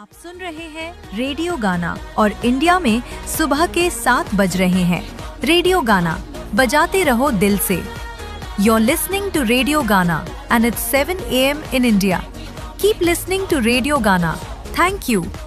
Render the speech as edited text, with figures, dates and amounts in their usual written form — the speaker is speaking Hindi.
आप सुन रहे हैं रेडियो गाना और इंडिया में सुबह के 7 बज रहे हैं। रेडियो गाना बजाते रहो दिल से। You're listening to Radio Gana and it's 7 a.m. in India. Keep listening to Radio Gana. Thank you.